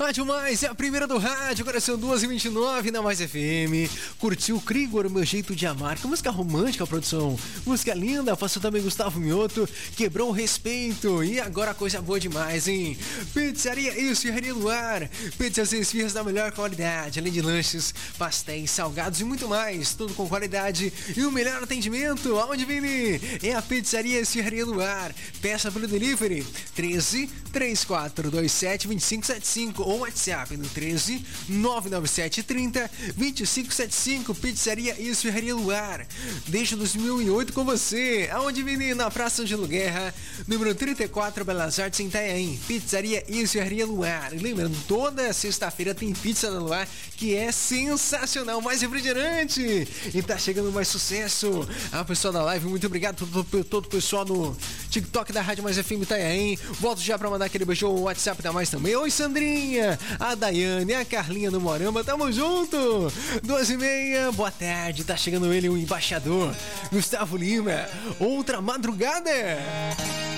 Rádio Mais é a primeira do rádio, agora são 2h29 na Mais FM. Curtiu Krigor, Meu Jeito de Amar, que música romântica, produção. Música linda, passou também Gustavo Mioto, Quebrou o Respeito. E agora coisa boa demais, hein? Pizzaria e Esfirraria Luar. Pizzas e esfirras da melhor qualidade, além de lanches, pastéis, salgados e muito mais. Tudo com qualidade e o melhor atendimento. Aonde, Vini? É a Pizzaria e Esfirraria Luar. Peça pelo delivery 13 3427 2575 ou WhatsApp no 13 997 30 2575. Pizzaria e Esfirraria Luar. Desde 2008 com você. Aonde, Vini? Na Praça Angelo Guerra, número 34, Belas Artes, em Itanhaém. Pizzaria e Esfirraria Luar. Lembrando, toda sexta-feira tem pizza no Luar, que é sensacional, mais refrigerante. E tá chegando mais sucesso. A pessoal da live, muito obrigado a todo o pessoal no TikTok da Rádio Mais FM Itanhaém. Volto já pra mandar aquele beijo, o WhatsApp da Mais também. Oi, Sandrinha, a Daiane, a Carlinha do Morama, tamo junto. 2h30, boa tarde, tá chegando ele, o embaixador Gustavo Lima. Outra madrugada.